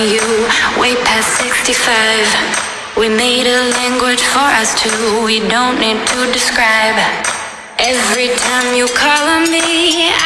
You way past 65. We made a language for us two. We don't need to describe. Every time you call on me,